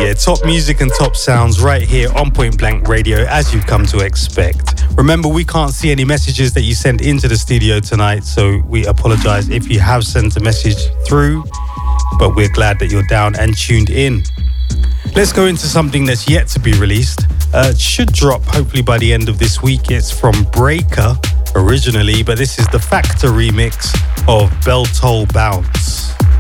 yeah, top music and top sounds right here on Point Blank Radio, as you've come to expect. Remember, we can't see any messages that you sent into the studio tonight, so we apologize if you have sent a message through, but we're glad that you're down and tuned in. Let's go into something that's yet to be released. It should drop hopefully by the end of this week. It's from Breaker originally, but this is the Factor remix of Bell Toll Bounce.